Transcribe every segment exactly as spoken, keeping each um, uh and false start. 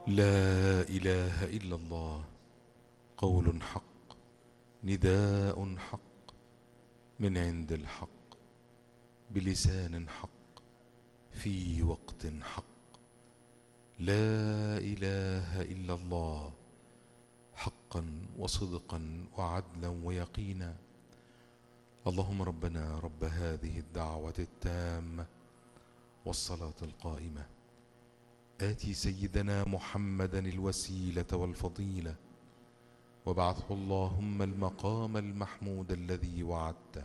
لا إله إلا الله، قول حق، نداء حق، من عند الحق، بلسان حق، في وقت حق. لا إله إلا الله، حقا وصدقا وعدلا ويقينا. اللهم ربنا رب هذه الدعوة التامة والصلاة القائمة، آتي سيدنا محمدا الوسيلة والفضيلة، وابعثه اللهم المقام المحمود الذي وعدته،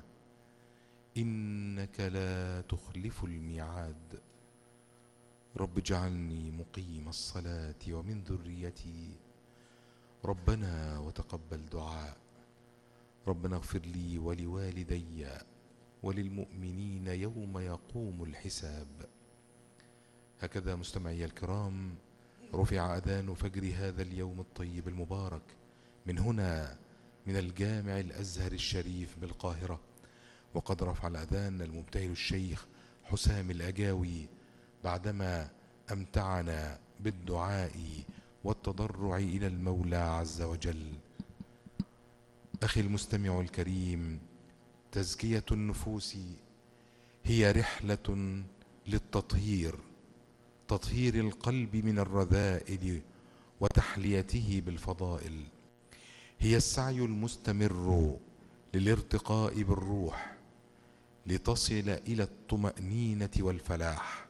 إنك لا تخلف الميعاد. رب اجعلني مقيم الصلاة ومن ذريتي، ربنا وتقبل دعاء. ربنا اغفر لي ولوالدي وللمؤمنين يوم يقوم الحساب. هكذا مستمعي الكرام رفع أذان فجر هذا اليوم الطيب المبارك من هنا، من الجامع الأزهر الشريف بالقاهرة. وقد رفع الأذان المبتهل الشيخ حسام الأجاوي بعدما أمتعنا بالدعاء والتضرع إلى المولى عز وجل. أخي المستمع الكريم، تزكية النفوس هي رحلة للتطهير، تطهير القلب من الرذائل وتحليته بالفضائل. هي السعي المستمر للارتقاء بالروح لتصل إلى الطمأنينة والفلاح،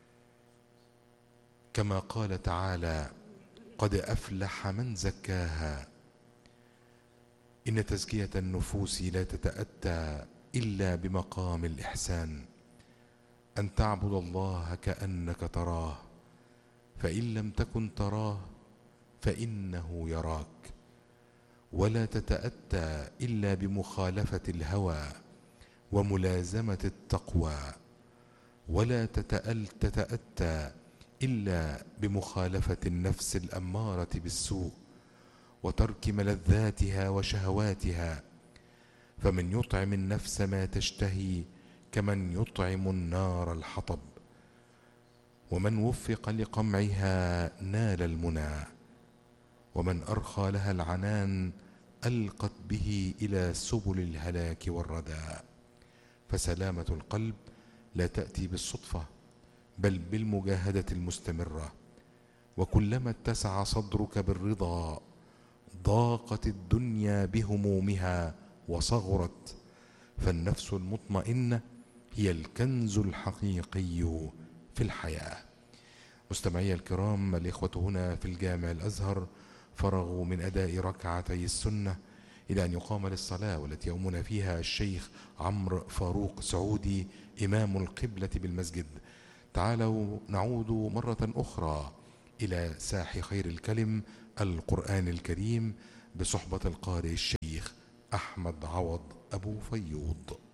كما قال تعالى: قد أفلح من زكاها. إن تزكية النفوس لا تتأتى إلا بمقام الإحسان، أن تعبد الله كأنك تراه، فإن لم تكن تراه فإنه يراك. ولا تتأتى إلا بمخالفة الهوى وملازمة التقوى، ولا تتأتى إلا بمخالفة النفس الأمارة بالسوء وترك ملذاتها وشهواتها. فمن يطعم النفس ما تشتهي كمن يطعم النار الحطب، ومن وفق لقمعها نال المنى، ومن أرخى لها العنان ألقت به إلى سبل الهلاك والردى. فسلامة القلب لا تأتي بالصدفة، بل بالمجاهدة المستمرة. وكلما اتسع صدرك بالرضا ضاقت الدنيا بهمومها وصغرت. فالنفس المطمئنة هي الكنز الحقيقي في الحياة. مستمعي الكرام، الإخوة هنا في الجامع الأزهر فرغوا من أداء ركعتي السنة إلى أن يقام للصلاة، والتي يؤمنا فيها الشيخ عمرو فاروق سعودي إمام القبلة بالمسجد. تعالوا نعود مرة أخرى إلى ساح خير الكلم القرآن الكريم بصحبة القارئ الشيخ أحمد عوض أبو فيوض.